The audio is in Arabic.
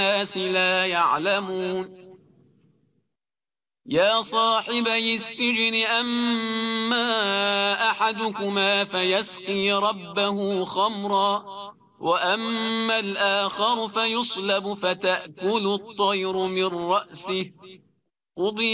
الناس لا يعلمون يا صاحبي السجن أما أحدكما فيسقي ربه خمرا وأما الآخر فيصلب فتأكل الطير من رأسه قضي